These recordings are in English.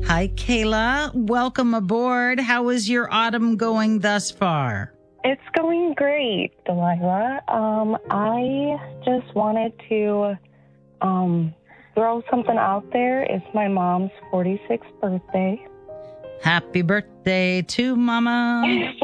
Hi, Kayla. Welcome aboard. How is your autumn going thus far? It's going great, Delilah. I just wanted to throw something out there. It's my mom's 46th birthday. Happy birthday to Mama.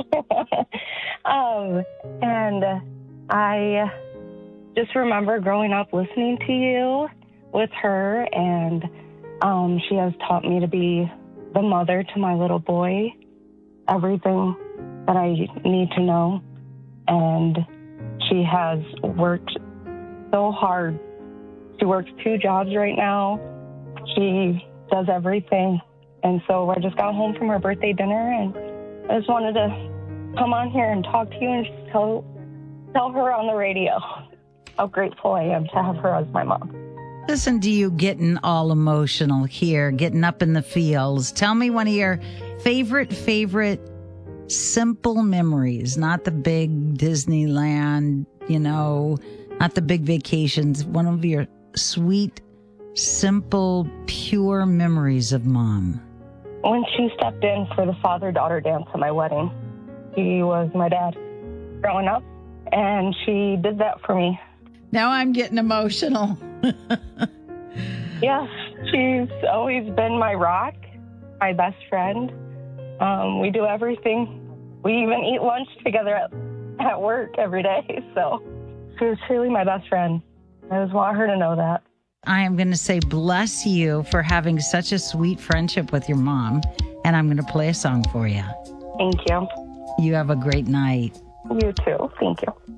And I just remember growing up listening to you with her, and she has taught me to be the mother to my little boy, everything that I need to know. And she has worked so hard. She works 2 jobs right now. She does everything. And so I just got home from her birthday dinner, and I just wanted to come on here and talk to you and just tell her on the radio how grateful I am to have her as my mom. Listen to you getting all emotional here, getting up in the feels. Tell me one of your favorite simple memories, not the big Disneyland, not the big vacations. One of your sweet, simple, pure memories of Mom. When she stepped in for the father-daughter dance at my wedding, she was my dad growing up, and she did that for me. Now I'm getting emotional. Yes, she's always been my rock, my best friend. We do everything. We even eat lunch together at work every day. So she was truly my best friend. I just want her to know that. I am going to say bless you for having such a sweet friendship with your mom. And I'm going to play a song for you. Thank you. You have a great night. You too. Thank you.